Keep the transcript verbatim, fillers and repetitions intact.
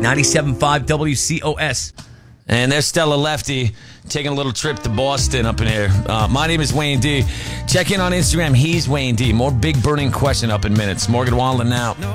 ninety-seven point five W C O S. And there's Stella Lefty taking a little trip to Boston up in here. Uh, my name is Wayne D. Check in on Instagram. He's Wayne D. More big burning question up in minutes. Morgan Wallen now.